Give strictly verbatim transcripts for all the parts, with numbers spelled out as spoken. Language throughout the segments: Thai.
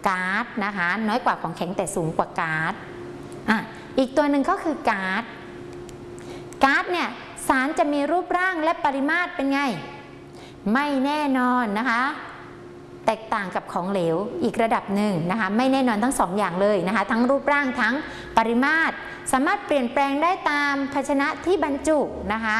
ก๊าซนะคะน้อยกว่าของแข็งแต่สูงกว่าก๊าซอ่ะอีกตัวหนึ่งก็คือก๊าซก๊าซเนี่ยสารจะมีรูปร่างและปริมาตรเป็นไงไม่แน่นอนนะคะแตกต่างกับของเหลวอีกระดับหนึ่งนะคะไม่แน่นอนทั้งสองอย่างเลยนะคะทั้งรูปร่างทั้งปริมาตรสามารถเปลี่ยนแปลงได้ตามภาชนะที่บรรจุนะคะ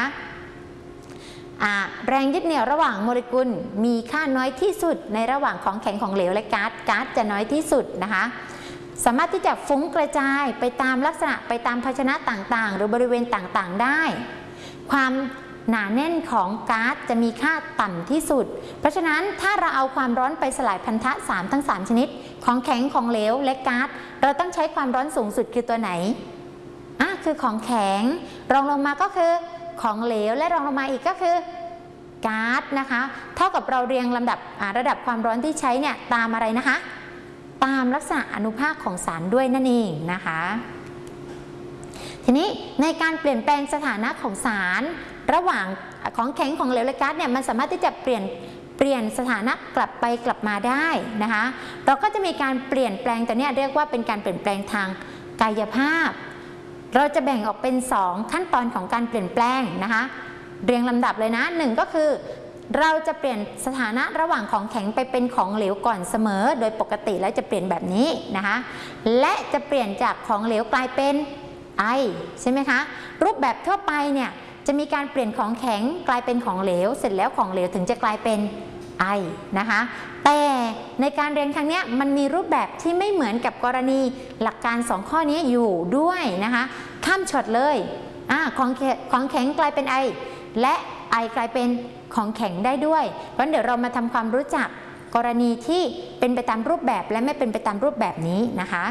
แรงยึดเหนี่ยวระหว่างโมเลกุลมีค่าน้อยที่สุดในระหว่างของแข็งของเหลวและก๊าซก๊าซจะน้อยที่สุดนะคะสามารถที่จะฟุ้งกระจายไปตามลักษณะไปตามภาชนะต่างๆหรือบริเวณต่างๆได้ความหนาแน่นของก๊าซจะมีค่าต่ำที่สุดเพราะฉะนั้นถ้าเราเอาความร้อนไปสลายพันธะสามทั้งสามชนิดของแข็งของเหลวและก๊าซเราต้องใช้ความร้อนสูงสุดคือตัวไหนอ่ะคือของแข็งรองลงมาก็คือของเหลวและรองลงมาอีกก็คือก๊าซนะคะเท่ากับเราเรียงลำดับระดับความร้อนที่ใช้เนี่ยตามอะไรนะคะตามลักษณะอนุภาคของสารด้วยนั่นเองนะคะทีนี้ในการเปลี่ยนแปลงสถานะของสารระหว่างของแข็งของเหลวและก๊าซเนี่ยมันสามารถที่จะเปลี่ยนเปลี่ยนสถานะกลับไปกลับมาได้นะคะเราก็จะมีการเปลี่ยนแปลงตัวนี้เรียกว่าเป็นการเปลี่ยนแปลงทางกายภาพเราจะแบ่งออกเป็นสองขั้นตอนของการเปลี่ยนแปลงนะคะเรียงลำดับเลยนะหนึ่งก็คือเราจะเปลี่ยนสถานะระหว่างของแข็งไปเป็นของเหลวก่อนเสมอโดยปกติแล้วจะเปลี่ยนแบบนี้นะคะและจะเปลี่ยนจากของเหลวกลายเป็นไอใช่ไหมคะรูปแบบทั่วไปเนี่ยจะมีการเปลี่ยนของแข็งกลายเป็นของเหลวเสร็จแล้วของเหลวถึงจะกลายเป็นไอนะคะแต่ในการเรียนครั้งนี้มันมีรูปแบบที่ไม่เหมือนกับกรณีหลักการสองข้อนี้อยู่ด้วยนะคะข้ามช็อตเลยอ่าของของแข็งกลายเป็นไอและไอกลายเป็นของแข็งได้ด้วยเพราะเดี๋ยวเรามาทำความรู้จักกรณีที่เป็นไปตามรูปแบบและไม่เป็นไปตามรูปแบบนี้นะคะ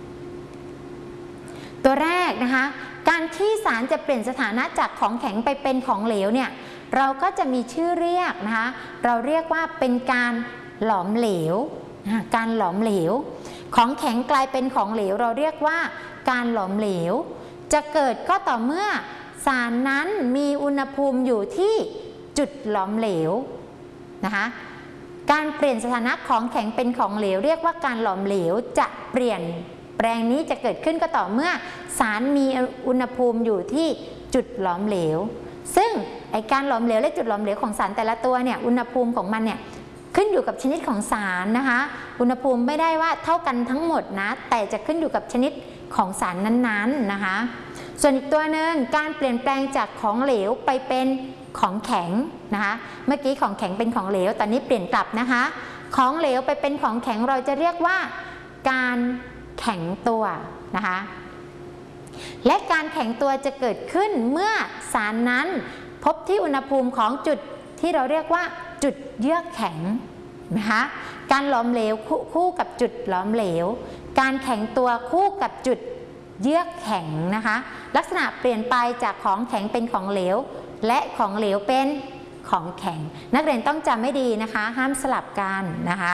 ตัวแรกนะคะการที่สารจะเปลี่ยนสถานะจากของแข็งไปเป็นของเหลวเนี่ยเราก็จะมีชื่อเรียกนะคะเราเรียกว่าเป็นการหลอมเหลวการหลอมเหลวของแข็งกลายเป็นของเหลวเราเรียกว่าการหลอมเหลวจะเกิดก็ต่อเมื่อสารนั้นมีอุณหภูมิอยู่ที่จุดหลอมเหลวนะคะการเปลี่ยนสถานะของแข็งเป็นของเหลวเรียกว่าการหลอมเหลวจะเปลี่ยนแปลงนี้จะเกิดขึ้นก็ต่อเมื่อสารมีอุณหภูมิอยู่ที่จุดหลอมเหลวซึ่งไอการหลอมเหลวและจุดหลอมเหลวของสารแต่ละตัวเนี่ยอุณหภูมิของมันเนี่ยขึ้นอยู่กับชนิดของสารนะคะอุณหภูมิไม่ได้ว่าเท่ากันทั้งหมดนะแต่จะขึ้นอยู่กับชนิดของสารนั้นๆนะคะส่วนอีกตัวหนึ่งการเปลี่ยนแปลงจากของเหลวไปเป็นของแข็งนะคะเมื่อกี้ของแข็งเป็นของเหลวตอนนี้เปลี่ยนกลับนะคะของเหลวไปเป็นของแข็งเราจะเรียกว่าการแข็งตัวนะคะและการแข็งตัวจะเกิดขึ้นเมื่อสารนั้นพบที่อุณหภูมิของจุดที่เราเรียกว่าจุดเยือกแข็งนะคะการหลอมเหลวคู่กับจุดหลอมเหลวการแข็งตัวคู่กับจุดเยือกแข็งนะคะลักษณะเปลี่ยนไปจากของแข็งเป็นของเหลวและของเหลวเป็นของแข็งนักเรียนต้องจำไม่ดีนะคะห้ามสลับกันนะคะ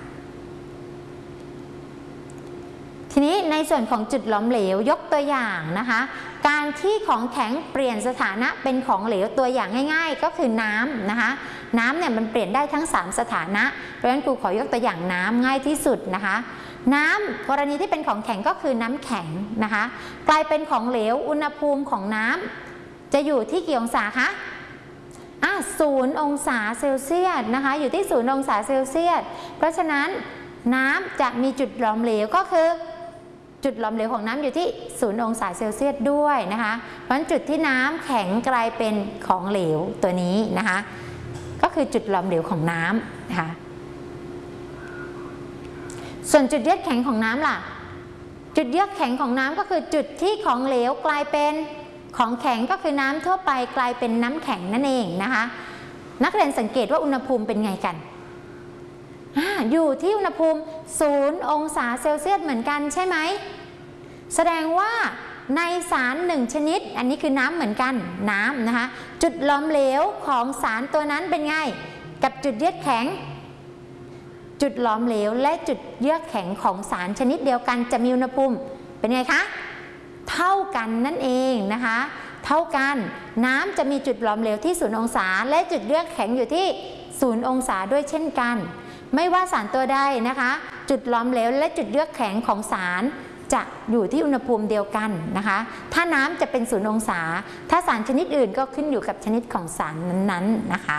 ทีนี้ในส่วนของจุดหลอมเหลวยกตัวอย่างนะคะการที่ของแข็งเปลี่ยนสถานะเป็นของเหลวตัวอย่างง่ายๆก็คือน้ำนะคะน้ำเนี่ยมันเปลี่ยนได้ทั้งสามสถานะเพราะฉะนั้นครูขอยกตัวอย่างน้ำง่ายที่สุดนะคะน้ำกรณีที่เป็นของแข็งก็คือน้ำแข็งนะคะกลายเป็นของเหลวอุณหภูมิของน้ำจะอยู่ที่กี่องศาคะอ่ะศูนย์องศาเซลเซียสนะคะอยู่ที่ศูนย์องศาเซลเซียสเพราะฉะนั้นน้ำจะมีจุดหลอมเหลวก็คือจุดหลอมเหลวของน้ำอยู่ที่ศูนย์องศาเซลเซียสด้วยนะคะเพราะฉะนั้นจุดที่น้ำแข็งกลายเป็นของเหลวตัวนี้นะคะก็คือจุดหลอมเหลวของน้ำนะคะส่วนจุดเยือกแข็งของน้ำล่ะจุดเยือกแข็งของน้ำก็คือจุดที่ของเหลวกลายเป็นของแข็งก็คือน้ำทั่วไปกลายเป็นน้ำแข็งนั่นเองนะคะนักเรียนสังเกตว่าอุณหภูมิเป็นไงกันอยู่ที่อุณหภูมิศูนย์องศาเซลเซียสเหมือนกันใช่ไหมแสดงว่าในสารหนึ่งชนิดอันนี้คือน้ำเหมือนกันน้ำนะคะจุดหลอมเหลวของสารตัวนั้นเป็นไงกับจุดเยือกแข็งจุดหลอมเหลวและจุดเยือกแข็งของสารชนิดเดียวกันจะมีอุณหภูมิเป็นไงคะเท่ากันนั่นเองนะคะเท่ากันน้ำจะมีจุดหลอมเหลวที่ศูนย์องศาและจุดเยือกแข็งอยู่ที่ศูนย์องศาด้วยเช่นกันไม่ว่าสารตัวใดนะคะจุดหลอมเหลวและจุดเยือกแข็งของสารจะอยู่ที่อุณหภูมิเดียวกันนะคะถ้าน้ำจะเป็นศูนย์องศาถ้าสารชนิดอื่นก็ขึ้นอยู่กับชนิดของสารนั้นๆนะคะ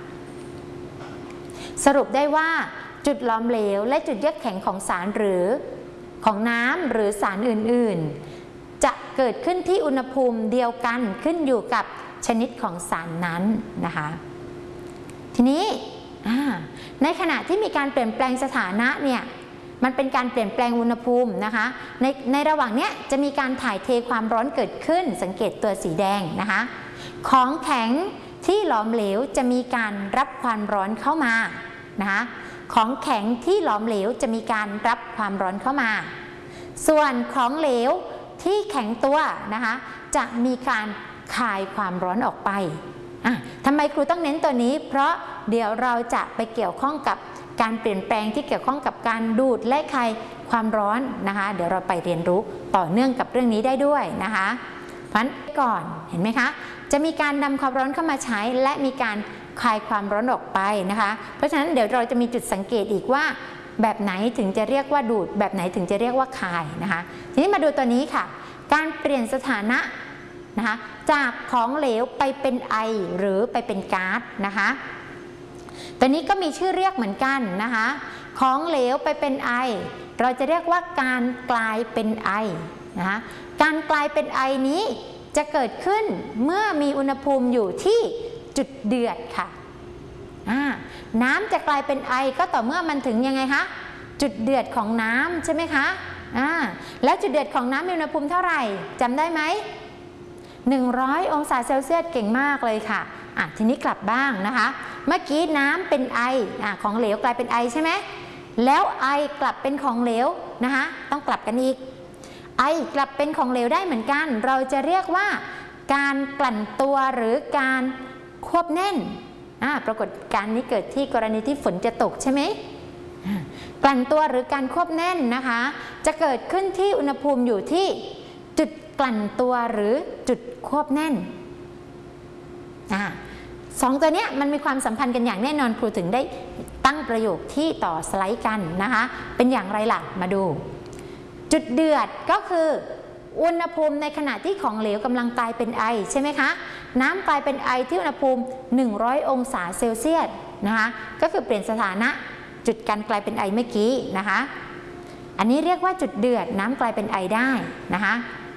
สรุปได้ว่าจุดหลอมเหลวและจุดเยือกแข็งของสารหรือของน้ำหรือสารอื่นๆจะเกิดขึ้นที่อุณหภูมิเดียวกันขึ้นอยู่กับชนิดของสารนั้นนะคะทีนี้ในขณะที่มีการเปลี่ยนแปลงสถานะเนี่ยมันเป็นการเปลี่ยนแปลงอุณหภูมินะคะในในระหว่างนี้จะมีการถ่ายเทความร้อนเกิดขึ้นสังเกตตัวสีแดงนะคะของแข็งที่หลอมเหลวจะมีการรับความร้อนเข้ามานะคะของแข็งที่หลอมเหลวจะมีการรับความร้อนเข้ามาส่วนของเหลวที่แข็งตัวนะคะจะมีการคายความร้อนออกไปอ่ะทำไมครูต้องเน้นตัวนี้เพราะเดี๋ยวเราจะไปเกี่ยวข้องกับการเปลี่ยนแปลงที่เกี่ยวข้องกับการดูดและคายความร้อนนะคะเดี๋ยวเราไปเรียนรู้ต่อเนื่องกับเรื่องนี้ได้ด้วยนะคะเพราะฉะนั้นก่อนเห็นไหมคะจะมีการนำความร้อนเข้ามาใช้และมีการคายความร้อนออกไปนะคะเพราะฉะนั้นเดี๋ยวเราจะมีจุดสังเกตอีกว่าแบบไหนถึงจะเรียกว่าดูดแบบไหนถึงจะเรียกว่าคายนะคะทีนี้มาดูตัวนี้ค่ะการเปลี่ยนสถานะนะคะจากของเหลวไปเป็นไอหรือไปเป็นก๊าซนะคะตัวนี้ก็มีชื่อเรียกเหมือนกันนะคะของเหลวไปเป็นไอเราจะเรียกว่าการกลายเป็นไอนะคะการกลายเป็นไอนี้จะเกิดขึ้นเมื่อมีอุณหภูมิอยู่ที่จุดเดือดค่ะน้ำจะกลายเป็นไอก็ต่อเมื่อมันถึงยังไงคะจุดเดือดของน้ำใช่ไหมคะแล้วจุดเดือดของน้ำมีอุณหภูมิเท่าไหร่จำได้ไหมหนึ่งร้อยองศาเซลเซียสเก่งมากเลยค่ะอ่ะทีนี้กลับบ้างนะคะเมื่อกี้น้ำเป็นไออ่ะของเหลวกลายเป็นไอใช่ไหมแล้วไอกลับเป็นของเหลวนะคะต้องกลับกันอีกไอกลับเป็นของเหลวได้เหมือนกันเราจะเรียกว่าการกลั่นตัวหรือการควบแน่นอ่ะปรากฏการณ์นี้เกิดที่กรณีที่ฝนจะตกใช่ไหมกลั่นตัวหรือการควบแน่นนะคะจะเกิดขึ้นที่อุณหภูมิอยู่ที่จุดกลั่นตัวหรือจุดควบแน่นอ่ะสองตัวนี้มันมีความสัมพันธ์กันอย่างแน่นอนครูถึงได้ตั้งประโยคที่ต่อสไลด์กันนะคะเป็นอย่างไรล่ะมาดูจุดเดือดก็คืออุณหภูมิในขณะที่ของเหลวกำลังกลายเป็นไอใช่ไหมคะน้ำกลายเป็นไอที่อุณหภูมิหนึ่งร้อยองศาเซลเซียสนะคะก็คือเปลี่ยนสถานะจุดการกลายเป็นไอเมื่อกี้นะคะอันนี้เรียกว่าจุดเดือดน้ำกลายเป็นไอได้นะคะ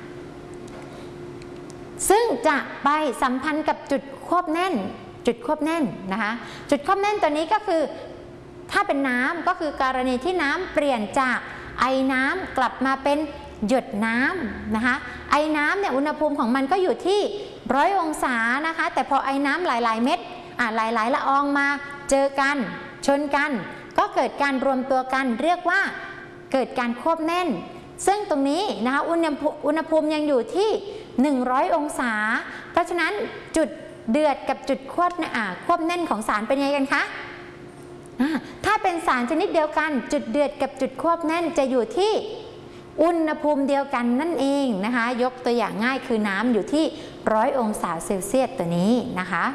ซึ่งจะไปสัมพันธ์กับจุดควบแน่นจุดควบแน่นนะคะจุดควบแน่นตัวนี้ก็คือถ้าเป็นน้ำก็คือกรณีที่น้ำเปลี่ยนจากไอน้ำกลับมาเป็นหยดน้ำนะคะไอน้ำเนี่ยอุณหภูมิของมันก็อยู่ที่ร้อยองศานะคะแต่พอไอน้ำหลายๆเม็ดอ่ะหลายๆละอองมาเจอกันชนกันก็เกิดการรวมตัวกันเรียกว่าเกิดการควบแน่นซึ่งตรงนี้นะคะอุณหภูมิอุณหภูมิยังอยู่ที่หนึ่งร้อยองศาเพราะฉะนั้นจุดเดือดกับจุดควบอ่าควบแน่นของสารเป็นยังไงกันคะถ้าเป็นสารชนิดเดียวกันจุดเดือดกับจุดควบแน่นจะอยู่ที่อุณหภูมิเดียวกันนั่นเองนะคะยกตัวอย่างง่ายคือน้ำอยู่ที่ร้อยองศาเซลเซียสตัวนี้นะคะ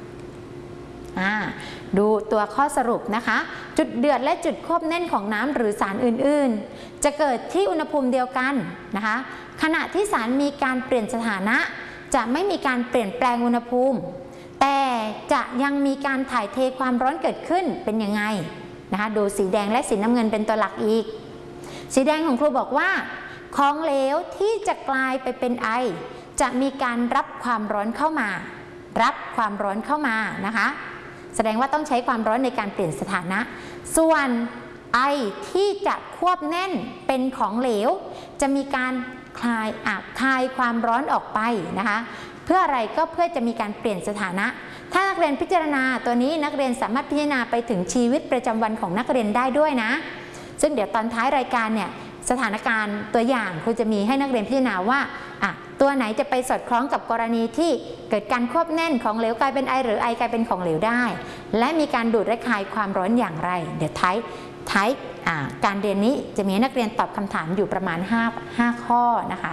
ดูตัวข้อสรุปนะคะจุดเดือดและจุดควบแน่นของน้ำหรือสารอื่นๆจะเกิดที่อุณหภูมิเดียวกันนะคะขณะที่สารมีการเปลี่ยนสถานะจะไม่มีการเปลี่ยนแปลงอุณหภูมิแต่จะยังมีการถ่ายเทความร้อนเกิดขึ้นเป็นยังไงนะคะดูสีแดงและสีน้ำเงินเป็นตัวหลักอีกสีแดงของครูบอกว่าของเหลวที่จะกลายไปเป็นไอจะมีการรับความร้อนเข้ามารับความร้อนเข้ามานะคะแสดงว่าต้องใช้ความร้อนในการเปลี่ยนสถานะส่วนไอที่จะควบแน่นเป็นของเหลวจะมีการคลายอ่ะคลายความร้อนออกไปนะคะเพื่ออะไรก็เพื่อจะมีการเปลี่ยนสถานะถ้านักเรียนพิจารณาตัวนี้นักเรียนสามารถพิจารณาไปถึงชีวิตประจำวันของนักเรียนได้ด้วยนะซึ่งเดี๋ยวตอนท้ายรายการเนี่ยสถานการณ์ตัวอย่างครูจะมีให้นักเรียนพิจารณาว่าอ่ะตัวไหนจะไปสอดคล้องกับกรณีที่เกิดการควบแน่นของเหลวกลายเป็นไอหรือไอกลายเป็นของเหลวได้และมีการดูดและคายความร้อนอย่างไรเดี๋ยวท้ายท้ายการเรียนนี้จะมีนักเรียนตอบคำถามอยู่ประมาณห้า ห้าข้อนะคะ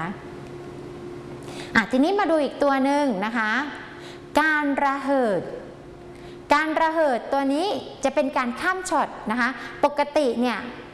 อ่ะทีนี้มาดูอีกตัวหนึ่งนะคะการระเหิดการระเหิดตัวนี้จะเป็นการข้ามช็อตนะคะปกติเนี่ย